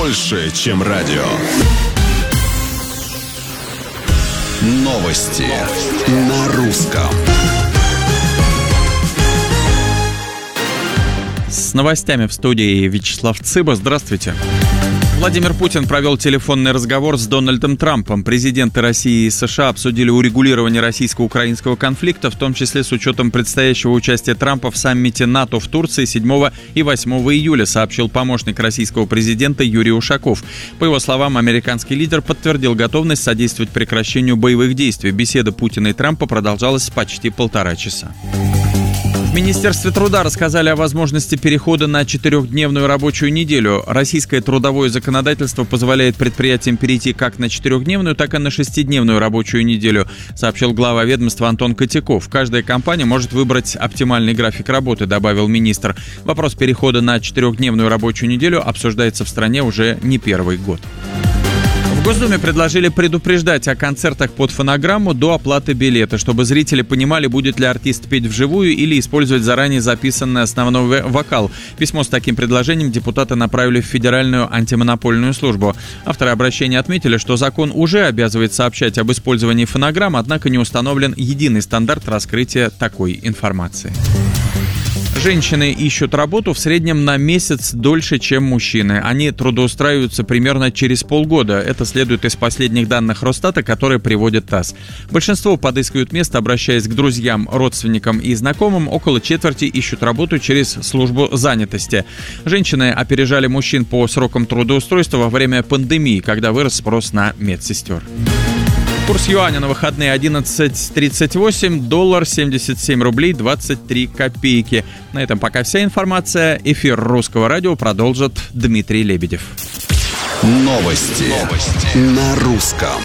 больше, чем радио. Новости на русском. С новостями в студии Вячеслав Цыба. Здравствуйте. Владимир Путин провел телефонный разговор с Дональдом Трампом. Президенты России и США обсудили урегулирование российско-украинского конфликта, в том числе с учетом предстоящего участия Трампа в саммите НАТО в Турции 7 и 8 июля, сообщил помощник российского президента Юрий Ушаков. По его словам, американский лидер подтвердил готовность содействовать прекращению боевых действий. Беседа Путина и Трампа продолжалась почти 1,5 часа. В Министерстве труда рассказали о возможности перехода на 4-дневную рабочую неделю. Российское трудовое законодательство позволяет предприятиям перейти как на 4-дневную, так и на 6-дневную рабочую неделю, сообщил глава ведомства Антон Котяков. Каждая компания может выбрать оптимальный график работы, добавил министр. Вопрос перехода на 4-дневную рабочую неделю обсуждается в стране уже не первый год. В Госдуме предложили предупреждать о концертах под фонограмму до оплаты билета, чтобы зрители понимали, будет ли артист петь вживую или использовать заранее записанный основной вокал. Письмо с таким предложением депутаты направили в Федеральную антимонопольную службу. Авторы обращения отметили, что закон уже обязывает сообщать об использовании фонограмм, однако не установлен единый стандарт раскрытия такой информации. Женщины ищут работу в среднем на месяц дольше, чем мужчины. Они трудоустраиваются примерно через полгода. Это следует из последних данных Росстата, которые приводит ТАСС. Большинство подыскивают место, обращаясь к друзьям, родственникам и знакомым. Около четверти ищут работу через службу занятости. Женщины опережали мужчин по срокам трудоустройства во время пандемии, когда вырос спрос на медсестер. Курс юаня на выходные 11.38, доллар 77 рублей 23 копейки. На этом пока вся информация. Эфир Русского радио продолжит Дмитрий Лебедев. Новости на русском.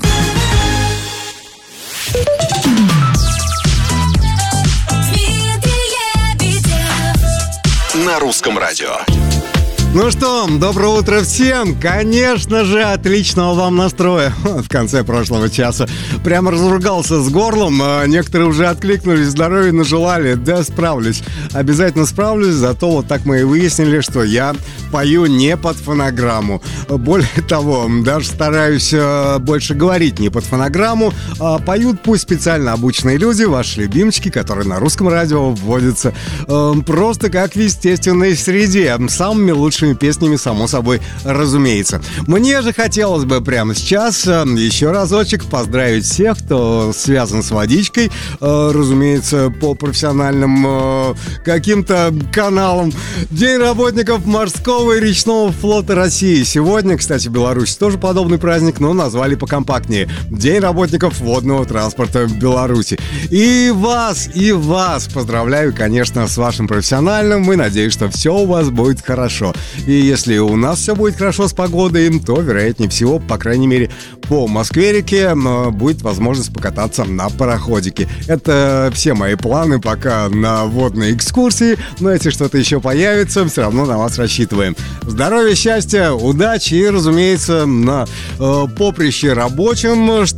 На русском радио. Ну что, доброе утро всем! Конечно же, отличного вам настроя. В конце прошлого часа прямо разругался с горлом. Некоторые уже откликнулись, здоровья нажелали. Да, справлюсь. Обязательно справлюсь, зато вот так мы и выяснили, что я пою не под фонограмму. Более того, даже стараюсь больше говорить не под фонограмму, а поют пусть специально обученные люди, ваши любимчики, которые на русском радио вводятся просто как в естественной среде. Самыми лучшими песнями, само собой, разумеется. Мне же хотелось бы прямо сейчас еще разочек поздравить всех, кто связан с водичкой, разумеется, по профессиональным каким-то каналам. День работников морского и речного флота России. Сегодня, кстати, в Беларуси тоже подобный праздник, но назвали покомпактнее. День работников водного транспорта в Беларуси. И вас поздравляю, конечно, с вашим профессиональным. И надеюсь, что все у вас будет хорошо. И если у нас все будет хорошо с погодой, то, вероятнее всего, по крайней мере, по Москве-реке будет возможность покататься на пароходике. Это все мои планы пока на водные экскурсии. Но если что-то еще появится, все равно на вас рассчитываем. Здоровья, счастья, удачи и, разумеется, на поприще рабочем,